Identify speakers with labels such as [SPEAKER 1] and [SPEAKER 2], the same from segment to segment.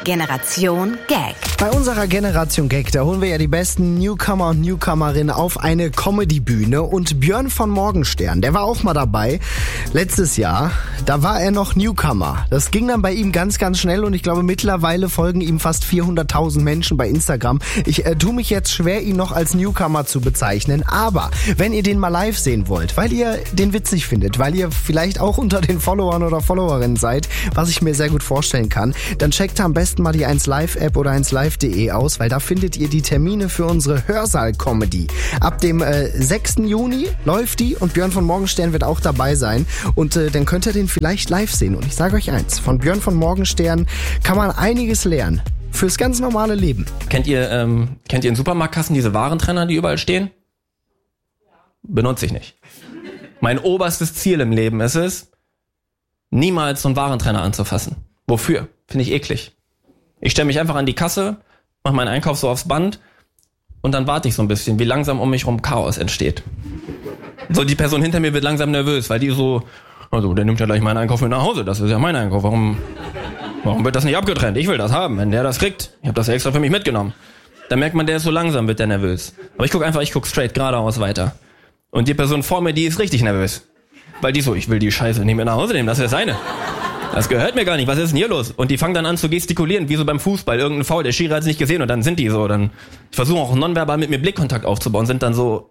[SPEAKER 1] Generation Gag.
[SPEAKER 2] Bei unserer Generation Gag, da holen wir ja die besten Newcomer und Newcomerinnen auf eine Comedy-Bühne. Und Björn von Morgenstern, der war auch mal dabei. Letztes Jahr, da war er noch Newcomer. Das ging dann bei ihm ganz, ganz schnell und ich glaube, mittlerweile folgen ihm fast 400.000 Menschen bei Instagram. Ich tue mich jetzt schwer, ihn noch als Newcomer zu bezeichnen. Aber wenn ihr den mal live sehen wollt, weil ihr den witzig findet, weil ihr vielleicht auch unter den Followern oder Followerinnen seid, was ich mir sehr gut vorstellen kann, dann checkt am besten mal die 1Live-App oder 1Live.de aus, weil da findet ihr die Termine für unsere Hörsaal-Comedy. Ab dem 6. Juni läuft die und Björn von Morgenstern wird auch dabei sein und dann könnt ihr den vielleicht live sehen. Und ich sage euch eins, von Björn von Morgenstern kann man einiges lernen. Fürs ganz normale Leben.
[SPEAKER 3] Kennt ihr in Supermarktkassen diese Warentrenner, die überall stehen? Benutze ich nicht. Mein oberstes Ziel im Leben ist es, niemals so einen Warentrenner anzufassen. Wofür? Finde ich eklig. Ich stelle mich einfach an die Kasse, mache meinen Einkauf so aufs Band und dann warte ich so ein bisschen, wie langsam um mich rum Chaos entsteht. So, die Person hinter mir wird langsam nervös, weil die so, also der nimmt ja gleich meinen Einkauf mit nach Hause, das ist ja mein Einkauf, warum wird das nicht abgetrennt? Ich will das haben, wenn der das kriegt. Ich habe das ja extra für mich mitgenommen. Dann merkt man, der ist so langsam, wird der nervös. Aber ich guck straight geradeaus weiter. Und die Person vor mir, die ist richtig nervös. Weil die so, ich will die Scheiße nicht mehr nach Hause nehmen, das ist das seine. Das gehört mir gar nicht, was ist denn hier los? Und die fangen dann an zu gestikulieren, wie so beim Fußball, irgendein Foul, der Schiri hat es nicht gesehen und dann sind die so, ich versuche auch nonverbal mit mir Blickkontakt aufzubauen, sind dann so.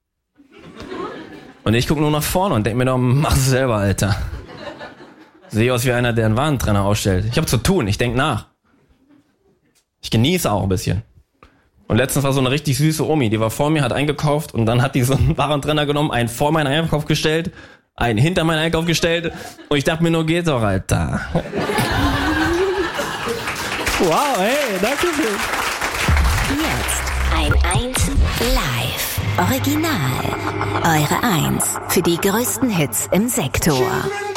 [SPEAKER 3] Und ich gucke nur nach vorne und denke mir doch, mach es selber, Alter. Sehe aus wie einer, der einen Warentrenner ausstellt. Ich habe zu tun, ich denke nach. Ich genieße auch ein bisschen. Und letztens war so eine richtig süße Omi, die war vor mir, hat eingekauft und dann hat die so einen Warentrenner genommen, einen vor meinen Einkauf gestellt, einen hinter meinen Einkauf gestellt und ich dachte mir nur, geht doch, Alter.
[SPEAKER 2] Wow, hey, danke schön.
[SPEAKER 1] Jetzt ein 1 Live. Original. Eure 1 für die größten Hits im Sektor.